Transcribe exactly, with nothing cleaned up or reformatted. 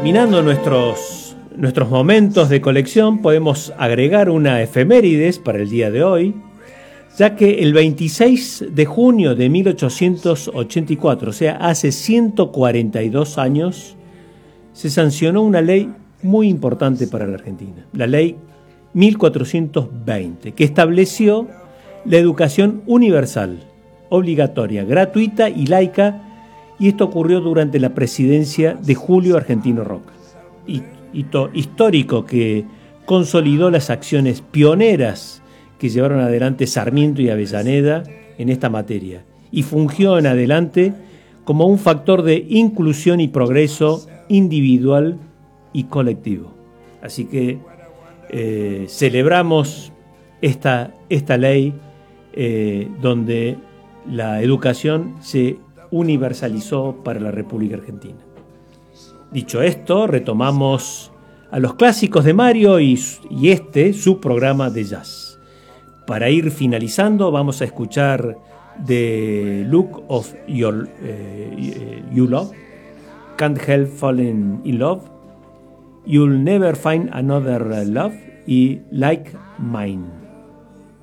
Terminando nuestros, nuestros momentos de colección, podemos agregar una efemérides para el día de hoy, ya que el veintiséis de junio de mil ochocientos ochenta y cuatro, o sea, hace ciento cuarenta y dos años, se sancionó una ley muy importante para la Argentina, la ley mil cuatrocientos veinte, que estableció la educación universal, obligatoria, gratuita y laica, y esto ocurrió durante la presidencia de Julio Argentino Roca, hito histórico que consolidó las acciones pioneras que llevaron adelante Sarmiento y Avellaneda en esta materia, y fungió en adelante como un factor de inclusión y progreso individual y colectivo. Así que eh, celebramos esta, esta ley eh, donde la educación se universalizó para la República Argentina. Dicho esto, retomamos a los clásicos de Mario y, y este, su programa de jazz. Para ir finalizando, vamos a escuchar The Look of Your eh, You Love, Can't Help Falling in Love, You'll Never Find Another Love y Like Mine.